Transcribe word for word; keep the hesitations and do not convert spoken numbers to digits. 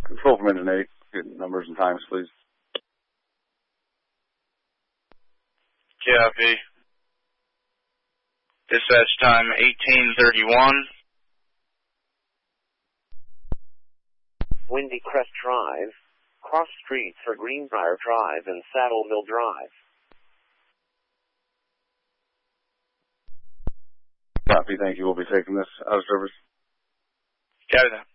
Control from engine eight. Good numbers and times, please. Copy. Dispatch time eighteen thirty-one. Windy Crest Drive. Cross streets for Greenbrier Drive and Saddle Mill Drive. Copy, thank you. We'll be taking this out of service. Copy that.